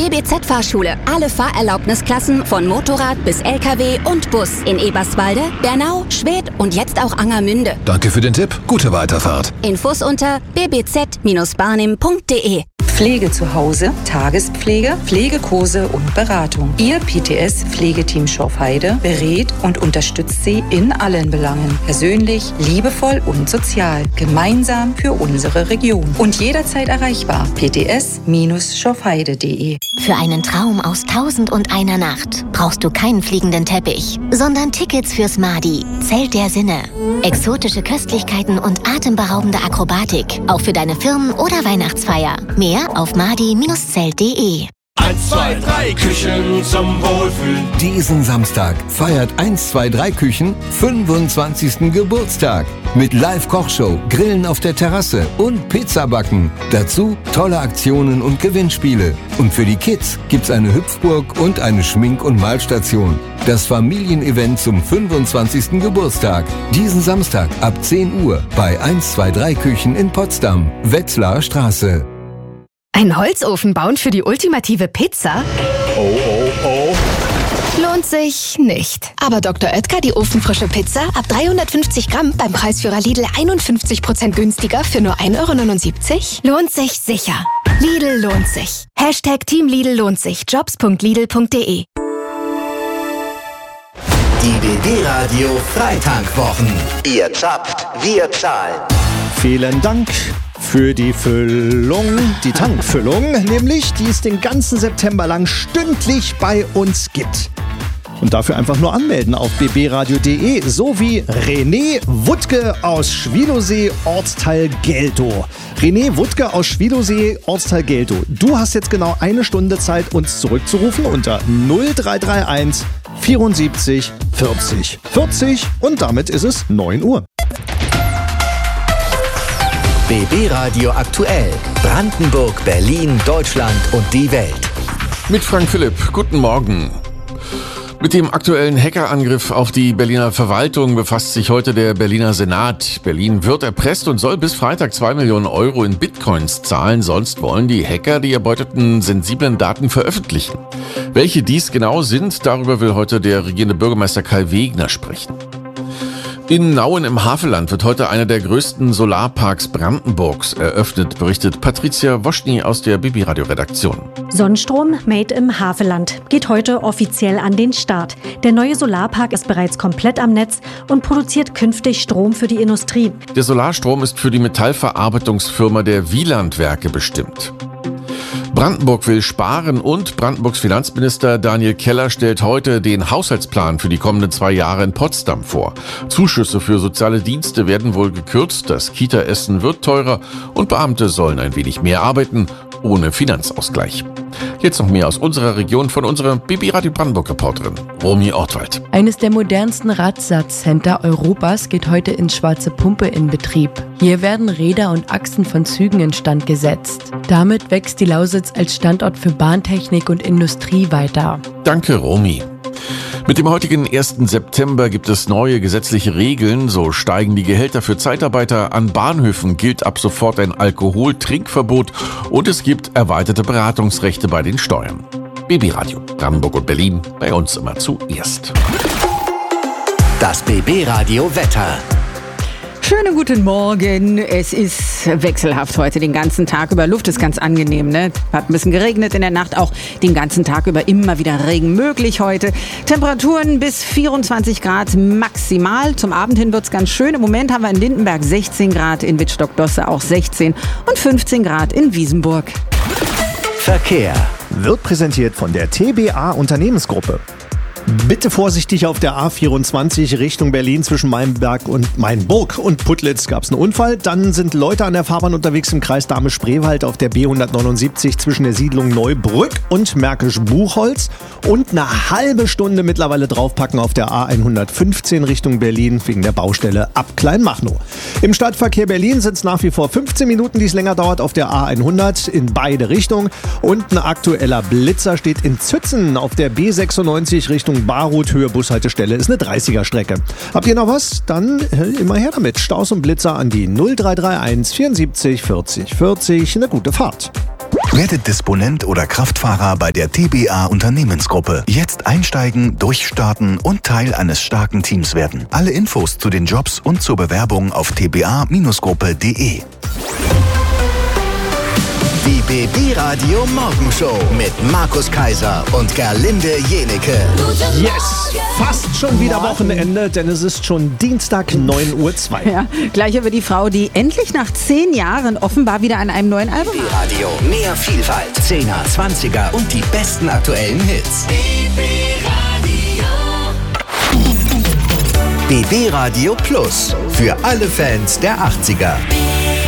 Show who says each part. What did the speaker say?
Speaker 1: BBZ-Fahrschule. Alle Fahrerlaubnisklassen von Motorrad bis LKW und Bus in Eberswalde, Bernau, Schwedt und jetzt auch Angermünde.
Speaker 2: Danke für den Tipp. Gute Weiterfahrt.
Speaker 1: Infos unter bbz-barnim.de.
Speaker 3: Pflege zu Hause, Tagespflege, Pflegekurse und Beratung. Ihr PTS-Pflegeteam Schorfheide berät und unterstützt Sie in allen Belangen. Persönlich, liebevoll und sozial. Gemeinsam für unsere Region. Und jederzeit erreichbar. pts-schorfheide.de.
Speaker 4: Für einen Traum aus 1001 Nacht brauchst du keinen fliegenden Teppich, sondern Tickets fürs Madi, Zelt der Sinne. Exotische Köstlichkeiten und atemberaubende Akrobatik. Auch für deine Firmen- oder Weihnachtsfeier. Mehr auf madi-zelt.de.
Speaker 5: 1, 2, 3 Küchen zum Wohlfühlen.
Speaker 6: Diesen Samstag feiert 1, 2, 3 Küchen 25. Geburtstag. Mit Live-Kochshow, Grillen auf der Terrasse und Pizzabacken. Dazu tolle Aktionen und Gewinnspiele. Und für die Kids gibt's eine Hüpfburg und eine Schmink- und Malstation. Das Familienevent zum 25. Geburtstag. Diesen Samstag ab 10 Uhr bei 1, 2, 3 Küchen in Potsdam. Wetzlarer Straße.
Speaker 7: Ein Holzofen bauen für die ultimative Pizza?
Speaker 5: Oh, oh, oh.
Speaker 7: Lohnt sich nicht. Aber Dr. Oetker, die ofenfrische Pizza, ab 350 Gramm beim Preisführer Lidl 51% günstiger für nur 1,79 €? Lohnt sich sicher. Lidl lohnt sich. Hashtag Team Lidl lohnt sich. Jobs.lidl.de.
Speaker 8: Die BB-Radio Freitankwwochen. Ihr zapft, wir zahlen.
Speaker 9: Vielen Dank für die Füllung, die Tankfüllung, nämlich die es den ganzen September lang stündlich bei uns gibt. Und dafür einfach nur anmelden auf bbradio.de, so wie René Wuttke aus Schwilosee, Ortsteil Geltow. René Wuttke aus Schwilosee, Ortsteil Geltow. Du hast jetzt genau eine Stunde Zeit, uns zurückzurufen unter 0331 74 40 40 und damit ist es 9 Uhr.
Speaker 8: BB Radio aktuell. Brandenburg, Berlin, Deutschland und die Welt.
Speaker 10: Mit Frank Philipp. Guten Morgen. Mit dem aktuellen Hackerangriff auf die Berliner Verwaltung befasst sich heute der Berliner Senat. Berlin wird erpresst und soll bis Freitag 2 Millionen Euro in Bitcoins zahlen. Sonst wollen die Hacker die erbeuteten sensiblen Daten veröffentlichen. Welche dies genau sind, darüber will heute der regierende Bürgermeister Kai Wegner sprechen. In Nauen im Havelland wird heute einer der größten Solarparks Brandenburgs eröffnet, berichtet Patricia Woschny aus der BB-Radio-Redaktion.
Speaker 11: Sonnenstrom made im Havelland geht heute offiziell an den Start. Der neue Solarpark ist bereits komplett am Netz und produziert künftig Strom für die Industrie.
Speaker 10: Der Solarstrom ist für die Metallverarbeitungsfirma der Wielandwerke bestimmt. Brandenburg will sparen und Brandenburgs Finanzminister Daniel Keller stellt heute den Haushaltsplan für die kommenden 2 Jahre in Potsdam vor. Zuschüsse für soziale Dienste werden wohl gekürzt, das Kita-Essen wird teurer und Beamte sollen ein wenig mehr arbeiten, ohne Finanzausgleich. Jetzt noch mehr aus unserer Region von unserer BB-Radio Brandenburg-Reporterin Romy Ortwald.
Speaker 12: Eines der modernsten Radsatzcenter Europas geht heute ins Schwarze Pumpe in Betrieb. Hier werden Räder und Achsen von Zügen instand gesetzt. Damit wächst die Lausitz als Standort für Bahntechnik und Industrie weiter.
Speaker 10: Danke, Romy. Mit dem heutigen 1. September gibt es neue gesetzliche Regeln. So steigen die Gehälter für Zeitarbeiter. An Bahnhöfen gilt ab sofort ein Alkoholtrinkverbot und es gibt erweiterte Beratungsrechte bei den Steuern. BB-Radio, Brandenburg und Berlin, bei uns immer zuerst.
Speaker 8: Das BB-Radio Wetter.
Speaker 13: Schönen guten Morgen. Es ist wechselhaft heute den ganzen Tag über. Luft ist ganz angenehm, ne? Hat ein bisschen geregnet in der Nacht, auch den ganzen Tag über immer wieder Regen möglich heute. Temperaturen bis 24 Grad maximal. Zum Abend hin wird's ganz schön. Im Moment haben wir in Lindenberg 16 Grad, in Wittstock-Dosse auch 16 und 15 Grad in Wiesenburg.
Speaker 8: Verkehr
Speaker 9: wird präsentiert von der TBA Unternehmensgruppe. Bitte vorsichtig auf der A24 Richtung Berlin zwischen Mainburg und Putlitz gab es einen Unfall. Dann sind Leute an der Fahrbahn unterwegs im Kreis Dahme-Spreewald auf der B179 zwischen der Siedlung Neubrück und Märkisch-Buchholz. Und eine halbe Stunde mittlerweile draufpacken auf der A115 Richtung Berlin wegen der Baustelle ab Kleinmachnow. Im Stadtverkehr Berlin sind es nach wie vor 15 Minuten, die es länger dauert auf der A100 in beide Richtungen. Und ein aktueller Blitzer steht in Zützen auf der B96 Richtung Barut, Höhe Bushaltestelle, ist eine 30er-Strecke. Habt ihr noch was? Dann immer her damit. Staus und Blitzer an die 0331 74 40 40. Eine gute Fahrt.
Speaker 2: Werdet Disponent oder Kraftfahrer bei der TBA Unternehmensgruppe. Jetzt einsteigen, durchstarten und Teil eines starken Teams werden. Alle Infos zu den Jobs und zur Bewerbung auf tba-gruppe.de.
Speaker 8: Die BB Radio Morgenshow mit Markus Kaiser und Gerlinde Jenecke.
Speaker 9: Yes, fast schon wieder Wochenende, denn es ist schon Dienstag 9:02 Uhr.
Speaker 13: Ja, gleich über die Frau, die endlich nach 10 Jahren offenbar wieder an einem neuen Album
Speaker 8: BB Radio, mehr Vielfalt, 10er, 20er und die besten aktuellen Hits. BB Radio Plus, für alle Fans der 80er.